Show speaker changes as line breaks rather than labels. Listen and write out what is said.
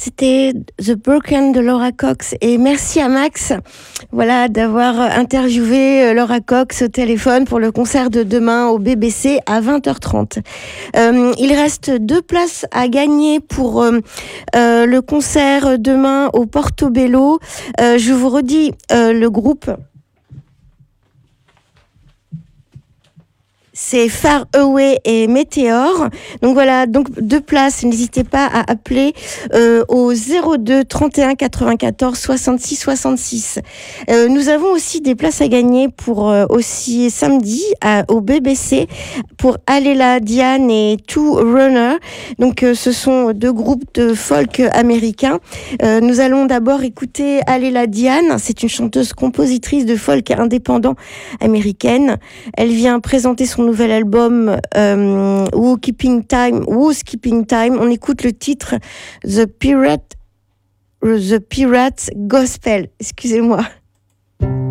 C'était The Broken de Laura Cox. Et merci à Max, voilà, d'avoir interviewé Laura Cox au téléphone pour le concert de demain au BBC à 20h30. Il reste 2 places à gagner pour le concert demain au Portobello. Je vous redis le groupe. C'est Far Away et Météor. Donc voilà, donc 2 places. N'hésitez pas à appeler au 02 31 94 66 66. Nous avons aussi des places à gagner pour aussi samedi au BBC pour Alela Diane et Two Runner. Donc ce sont 2 groupes de folk américains. Nous allons d'abord écouter Alela Diane. C'est une chanteuse-compositrice de folk indépendant américaine. Elle vient présenter son nouvel album Who's Keeping Time. On écoute le titre The Pirate's Gospel. Excusez-moi.